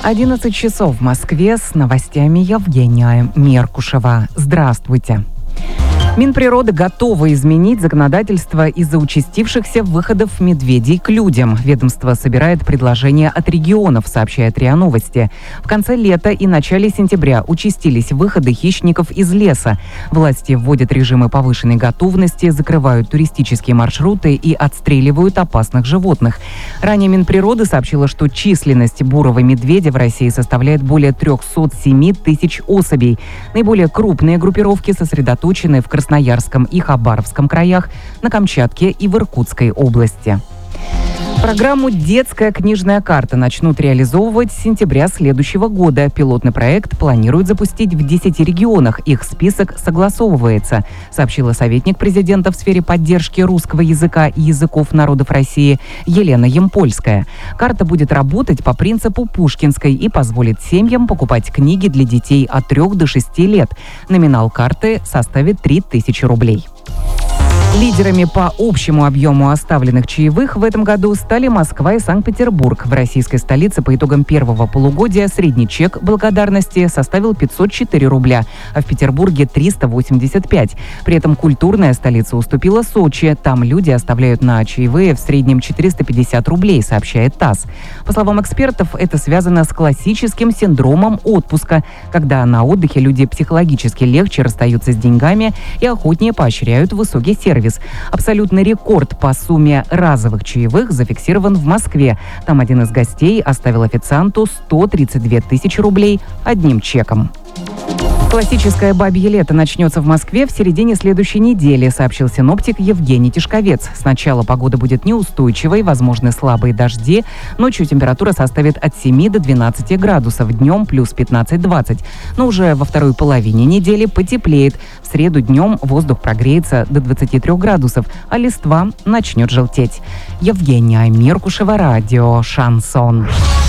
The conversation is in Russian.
11 часов в Москве, с новостями Евгения Меркушева. Здравствуйте. Минприроды готова изменить законодательство из-за участившихся выходов медведей к людям. Ведомство собирает предложения от регионов, сообщает РИА Новости. В конце лета и начале сентября участились выходы хищников из леса. Власти вводят режимы повышенной готовности, закрывают туристические маршруты и отстреливают опасных животных. Ранее Минприроды сообщила, что численность бурого медведя в России составляет более 307 тысяч особей. Наиболее крупные группировки сосредоточены в Красноярском и Хабаровском краях, на Камчатке и в Иркутской области. Программу «Детская книжная карта» начнут реализовывать с сентября следующего года. Пилотный проект планируют запустить в 10 регионах. Их список согласовывается, сообщила советник президента в сфере поддержки русского языка и языков народов России Елена Ямпольская. Карта будет работать по принципу Пушкинской и позволит семьям покупать книги для детей от 3 до 6 лет. Номинал карты составит 3000 рублей. Лидерами по общему объему оставленных чаевых в этом году стали Москва и Санкт-Петербург. В российской столице по итогам первого полугодия средний чек благодарности составил 504 рубля, а в Петербурге 385. При этом культурная столица уступила Сочи. Там люди оставляют на чаевые в среднем 450 рублей, сообщает ТАСС. По словам экспертов, это связано с классическим синдромом отпуска, когда на отдыхе люди психологически легче расстаются с деньгами и охотнее поощряют высокий сервис. Абсолютный рекорд по сумме разовых чаевых зафиксирован в Москве. Там один из гостей оставил официанту 132 тысячи рублей одним чеком. Классическое бабье лето начнется в Москве в середине следующей недели, сообщил синоптик Евгений Тишковец. Сначала погода будет неустойчивой, возможны слабые дожди. Ночью температура составит от 7 до 12 градусов, днем плюс 15-20. Но уже во второй половине недели потеплеет. В среду днем воздух прогреется до 23 градусов, а листва начнет желтеть. Евгения Меркушева, радио «Шансон».